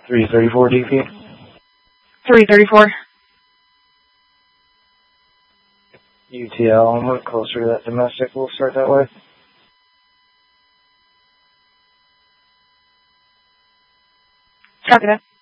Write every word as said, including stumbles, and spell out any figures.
three thirty-four D P. three thirty-four. U T L, I'm much closer to that domestic. We'll start that way. Copy that.